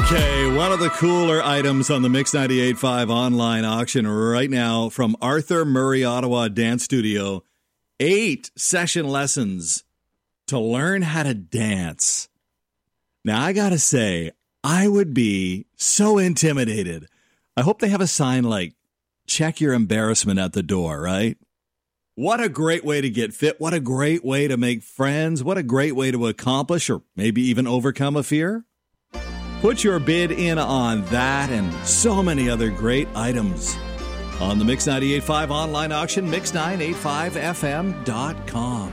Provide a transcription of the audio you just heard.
Okay, one of the cooler items on the Mix 98.5 online auction right now from Arthur Murray Ottawa Dance Studio. 8 session lessons to learn how to dance. Now, I gotta say, I would be so intimidated. I hope they have a sign like, check your embarrassment at the door, right? What a great way to get fit. What a great way to make friends. What a great way to accomplish or maybe even overcome a fear. Put your bid in on that and so many other great items on the Mix 98.5 online auction, mix985fm.com.